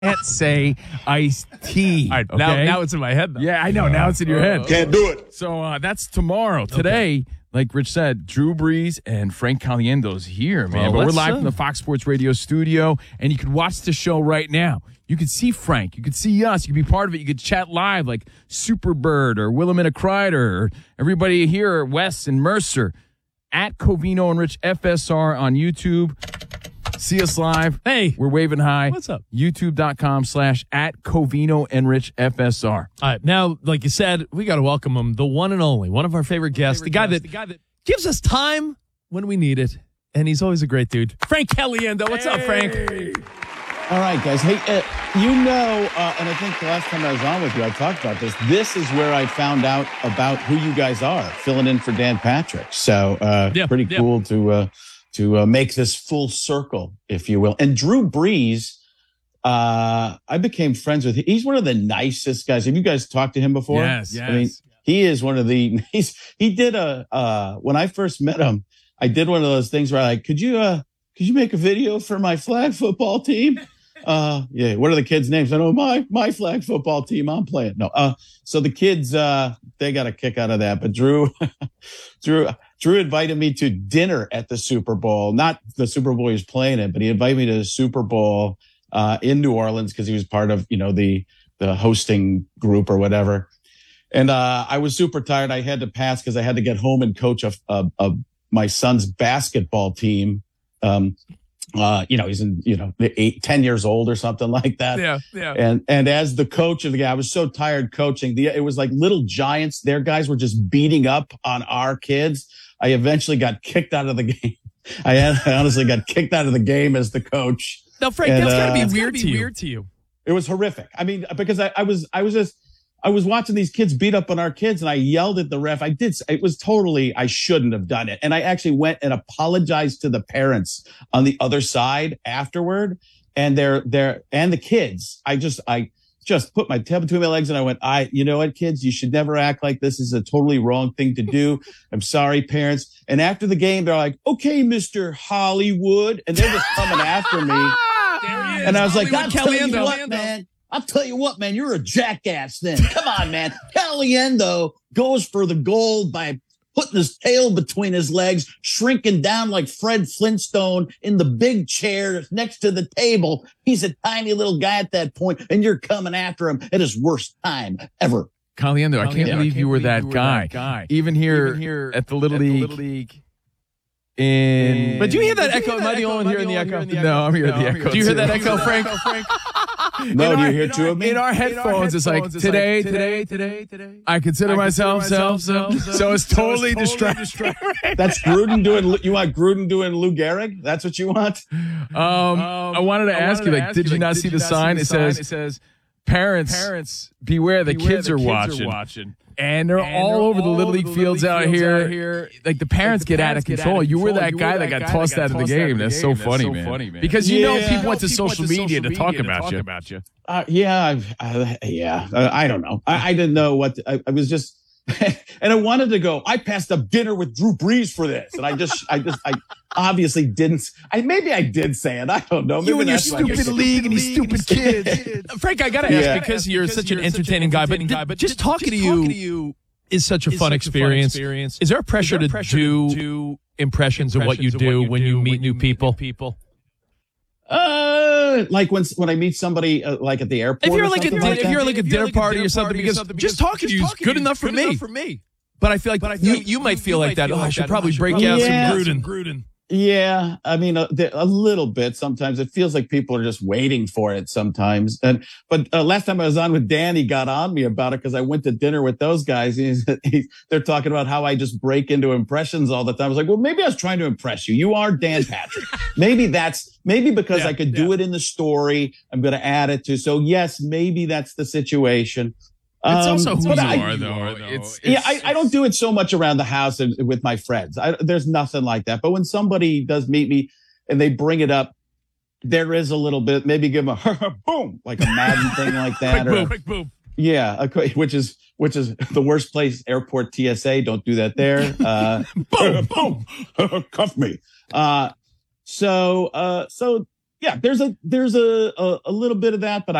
can't say iced tea. All right, okay? now it's in my head, though. Yeah, I know. Now it's in your head. Can't do it. So that's tomorrow. Today, like Rich said, Drew Brees and Frank Caliendo's here, man. Well, but we're let's, live from the Fox Sports Radio studio, and you can watch the show right now. You can see Frank. You can see us. You can be part of it. You can chat live like Superbird or Willamette Kreider or everybody here, Wes and Mercer, at Covino and Rich FSR on YouTube. See us live. Hey. We're waving high. What's up? YouTube.com/at Covino and Rich FSR. All right, now, like you said, we got to welcome him, the one and only, one of our favorite guests, the guy that gives us time when we need it, and he's always a great dude. Frank Caliendo. What's up, Frank? All right, guys. Hey, and I think the last time I was on with you, I talked about this. This is where I found out about who you guys are, filling in for Dan Patrick. So pretty cool to make this full circle, if you will. And Drew Brees, I became friends with him. He's one of the nicest guys. Have you guys talked to him before? Yes. I mean, he is one of the, he did when I first met him, I did one of those things where could you make a video for my flag football team? Yeah. What are the kids' names? I know my flag football team I'm playing. No. So the kids, they got a kick out of that, but Drew invited me to dinner at the Super Bowl, not the Super Bowl he was playing in, but he invited me to the Super Bowl, in New Orleans because he was part of, the hosting group or whatever. And, I was super tired. I had to pass because I had to get home and coach my son's basketball team. He's in, 10 years old or something like that. Yeah. And as the coach of the guy, I was so tired coaching. It was like little giants. Their guys were just beating up on our kids. I eventually got kicked out of the game. I honestly got kicked out of the game as the coach. Now, Frank, that's got to be weird to you. It was horrific. I mean, because I was watching these kids beat up on our kids and I yelled at the ref. I shouldn't have done it. And I actually went and apologized to the parents on the other side afterward and and the kids. I just put my tail between my legs and I went, you know what, kids, you should never act like this is a totally wrong thing to do. I'm sorry, parents. And after the game, they're like, okay, Mr. Hollywood. And they're just coming after me. And I was like, I'll tell you what, man, you're a jackass then. Come on, man. Caliendo goes for the gold by putting his tail between his legs, shrinking down like Fred Flintstone in the big chair next to the table. He's a tiny little guy at that point, and you're coming after him at his worst time ever. Caliendo, I can't believe you were that guy. Even here at the Little League. But do you hear that echo? Am I the only one hearing the echo? No, I'm hearing the echo. Do you hear that echo, Frank? No, do you hear two of me? In our headphones, it's like, today. I consider myself so it's totally distracting. That's Gruden doing, you want Gruden doing Lou Gehrig? That's what you want? I wanted to ask you, did you not see the sign? It says, parents, beware, the kids are watching. And they're all over the Little League fields out here. Like, the parents get out of control. You were that guy that got tossed out of the game. That's so funny, man. Because people went to social media to talk about you. I don't know. I didn't know what I was just, and I wanted to go. I passed up dinner with Drew Brees for this, and I obviously didn't. Maybe I did say it. I don't know. Maybe you and your stupid league and these stupid kids. Frank, I gotta ask because you're such an entertaining guy, but just talking to you is such a fun experience. Is there a pressure to do impressions of what you do when you meet new people? Like when I meet somebody like at the airport. If you're like a dinner party or something, because just talking to you is good enough for me. But I feel like you might feel like that. I should probably break out some Gruden. Yeah, I mean a little bit. Sometimes it feels like people are just waiting for it. Sometimes, but last time I was on with Dan, he got on me about it because I went to dinner with those guys. They're talking about how I just break into impressions all the time. I was like, well, maybe I was trying to impress you. You are Dan Patrick. maybe because I could do it in the story. I'm going to add it to. So yes, maybe that's the situation. It's also who you are, though. I don't do it so much around the house and with my friends. There's nothing like that. But when somebody does meet me and they bring it up, there is a little bit, maybe give them a boom, like a Madden thing like that. Quick boom. Yeah, which is the worst place, airport TSA. Don't do that there. Boom. Cuff me. So yeah, there's a little bit of that, but